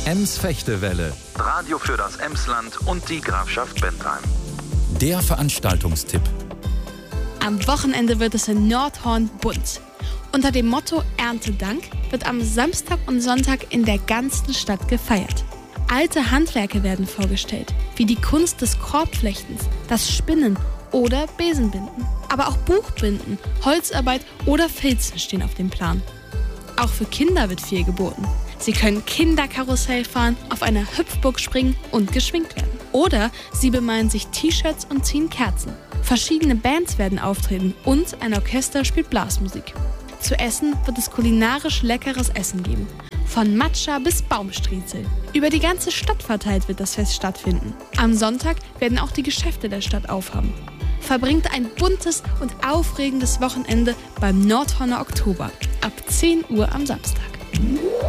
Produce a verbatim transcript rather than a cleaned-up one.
Ems-Fechtewelle, Radio für das Emsland und die Grafschaft Bentheim. der Veranstaltungstipp. Am Wochenende wird es in Nordhorn bunt. Unter dem Motto Erntedank wird am Samstag und Sonntag in der ganzen Stadt gefeiert. Alte Handwerke werden vorgestellt, wie die Kunst des Korbflechtens, das Spinnen oder Besenbinden. Aber auch Buchbinden, Holzarbeit oder Filzen stehen auf dem Plan. Auch für Kinder wird viel geboten. Sie können Kinderkarussell fahren, auf einer Hüpfburg springen und geschwingt werden. Oder sie bemalen sich T-Shirts und ziehen Kerzen. Verschiedene Bands werden auftreten und ein Orchester spielt Blasmusik. Zu essen wird es kulinarisch leckeres Essen geben. Von Matcha bis Baumstriezel. Über die ganze Stadt verteilt wird das Fest stattfinden. Am Sonntag werden auch die Geschäfte der Stadt aufhaben. Verbringt ein buntes und aufregendes Wochenende beim Nordhorner Oktober ab zehn Uhr am Samstag.